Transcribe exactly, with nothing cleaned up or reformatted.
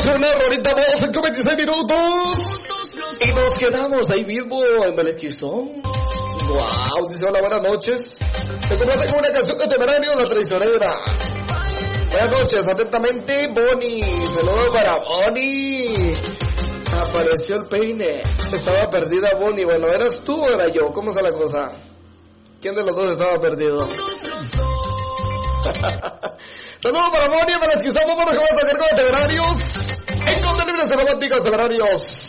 Vamos con una rolita más en veintiséis minutos. Y nos quedamos ahí mismo en Beletizón. Wow, dice hola, buenas noches. Me conoce con una canción de Temerarios, La Traicionera. Buenas noches, atentamente, Bonnie. Saludos para Bonnie. Apareció el peine. Estaba perdida Bonnie. Bueno, ¿eras tú o era yo? ¿Cómo está la cosa? ¿Quién de los dos estaba perdido? Saludos para Bonnie, para las que estamos. Vamos a sacar con Temerarios. En Conde Libres Románticos Temerarios.